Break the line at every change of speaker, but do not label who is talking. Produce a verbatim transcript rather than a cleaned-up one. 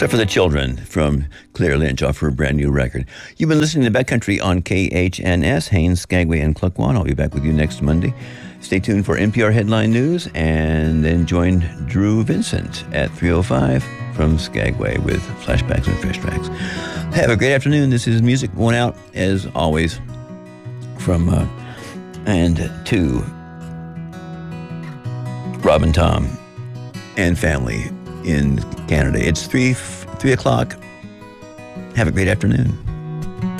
Except for the children from Claire Lynch off her brand new record. You've been listening to Backcountry on K H N S, Haines, Skagway, and Klukwan. I'll be back with you next Monday. Stay tuned for N P R Headline News, and then join Drew Vincent at three oh five from Skagway with flashbacks and fresh tracks. Have a great afternoon. This is music going out, as always, from uh, and to Robin Tom and family in Canada. It's three three o'clock. Have a great afternoon.